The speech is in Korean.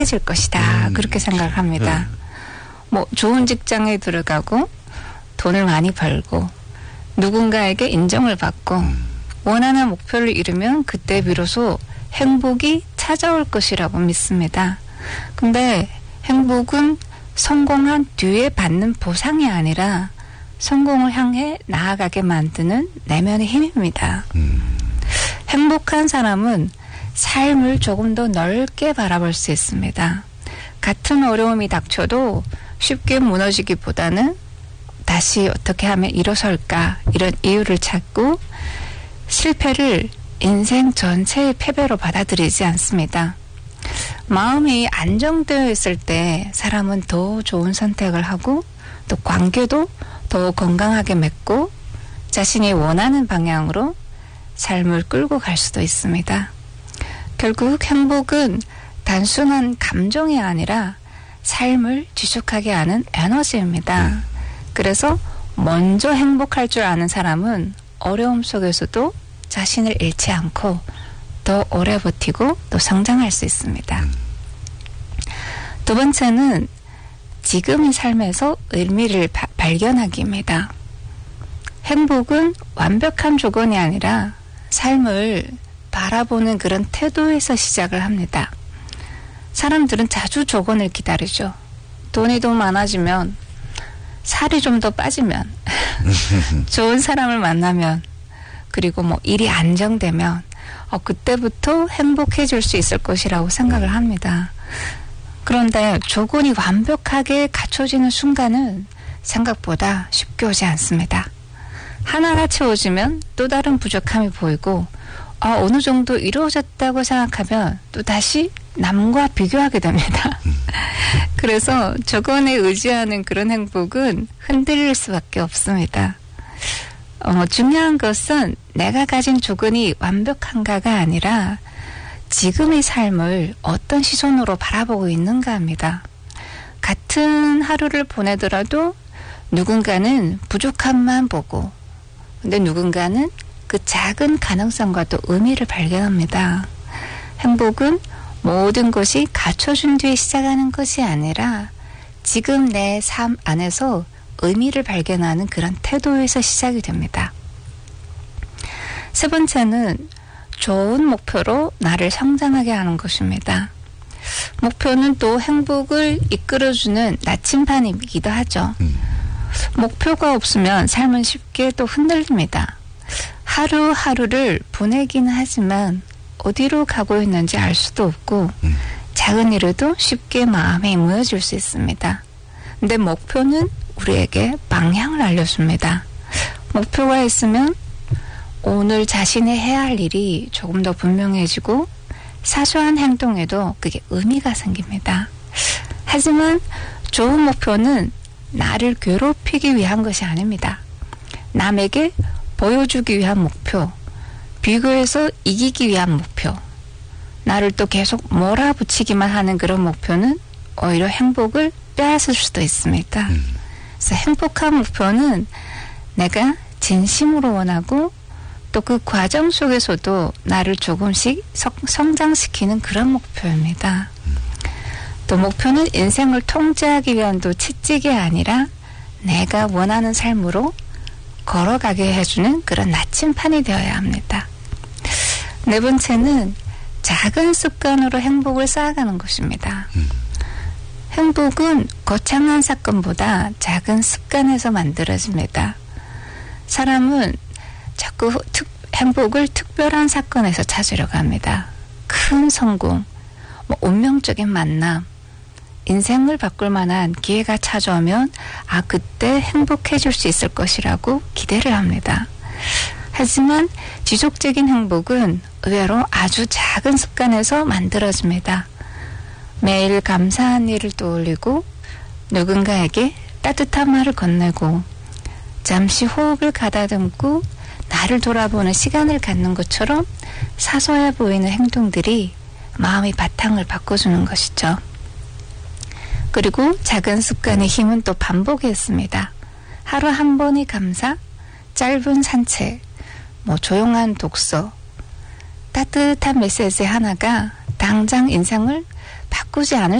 질 것이다. 그렇게 생각을 합니다. 뭐 좋은 직장에 들어가고 돈을 많이 벌고 누군가에게 인정을 받고 원하는 목표를 이루면 그때 비로소 행복이 찾아올 것이라고 믿습니다. 근데 행복은 성공한 뒤에 받는 보상이 아니라 성공을 향해 나아가게 만드는 내면의 힘입니다. 행복한 사람은 삶을 조금 더 넓게 바라볼 수 있습니다. 같은 어려움이 닥쳐도 쉽게 무너지기보다는 다시 어떻게 하면 일어설까 이런 이유를 찾고 실패를 인생 전체의 패배로 받아들이지 않습니다. 마음이 안정되어 있을 때 사람은 더 좋은 선택을 하고 또 관계도 더 건강하게 맺고 자신이 원하는 방향으로 삶을 끌고 갈 수도 있습니다. 결국 행복은 단순한 감정이 아니라 삶을 지속하게 하는 에너지입니다. 그래서 먼저 행복할 줄 아는 사람은 어려움 속에서도 자신을 잃지 않고 더 오래 버티고 또 성장할 수 있습니다. 두 번째는 지금의 삶에서 의미를 발견하기입니다. 행복은 완벽한 조건이 아니라 삶을 바라보는 그런 태도에서 시작을 합니다. 사람들은 자주 조건을 기다리죠. 돈이 더 많아지면, 살이 좀 더 빠지면, 좋은 사람을 만나면, 그리고 뭐 일이 안정되면 그때부터 행복해질 수 있을 것이라고 생각을 합니다. 그런데 조건이 완벽하게 갖춰지는 순간은 생각보다 쉽게 오지 않습니다. 하나가 채워지면 또 다른 부족함이 보이고 어느 정도 이루어졌다고 생각하면 또 다시 남과 비교하게 됩니다. 그래서 조건에 의지하는 그런 행복은 흔들릴 수밖에 없습니다. 중요한 것은 내가 가진 조건이 완벽한가가 아니라 지금의 삶을 어떤 시선으로 바라보고 있는가 합니다. 같은 하루를 보내더라도 누군가는 부족함만 보고 근데 누군가는 그 작은 가능성과 또 의미를 발견합니다. 행복은 모든 것이 갖춰준 뒤에 시작하는 것이 아니라 지금 내 삶 안에서 의미를 발견하는 그런 태도에서 시작이 됩니다. 세 번째는 좋은 목표로 나를 성장하게 하는 것입니다. 목표는 또 행복을 이끌어주는 나침반이기도 하죠. 목표가 없으면 삶은 쉽게 또 흔들립니다. 하루하루를 보내기는 하지만 어디로 가고 있는지 알 수도 없고 작은 일에도 쉽게 마음이 무너질 수 있습니다. 근데 목표는 우리에게 방향을 알려줍니다. 목표가 있으면 오늘 자신이 해야 할 일이 조금 더 분명해지고 사소한 행동에도 그게 의미가 생깁니다. 하지만 좋은 목표는 나를 괴롭히기 위한 것이 아닙니다. 남에게 보여주기 위한 목표, 비교해서 이기기 위한 목표, 나를 또 계속 몰아붙이기만 하는 그런 목표는 오히려 행복을 빼앗을 수도 있습니다. 그래서 행복한 목표는 내가 진심으로 원하고 또 그 과정 속에서도 나를 조금씩 성장시키는 그런 목표입니다. 또 목표는 인생을 통제하기 위한 또 채찍이 아니라 내가 원하는 삶으로 걸어가게 해주는 그런 나침판이 되어야 합니다. 네 번째는 작은 습관으로 행복을 쌓아가는 것입니다. 행복은 거창한 사건보다 작은 습관에서 만들어집니다. 사람은 자꾸 행복을 특별한 사건에서 찾으려고 합니다. 큰 성공, 운명적인 만남, 인생을 바꿀 만한 기회가 찾아오면 그때 행복해질 수 있을 것이라고 기대를 합니다. 하지만 지속적인 행복은 의외로 아주 작은 습관에서 만들어집니다. 매일 감사한 일을 떠올리고 누군가에게 따뜻한 말을 건네고 잠시 호흡을 가다듬고 나를 돌아보는 시간을 갖는 것처럼 사소해 보이는 행동들이 마음의 바탕을 바꿔주는 것이죠. 그리고 작은 습관의 힘은 또 반복에 있습니다. 하루 한 번의 감사, 짧은 산책, 조용한 독서, 따뜻한 메시지 하나가 당장 인생을 바꾸지 않을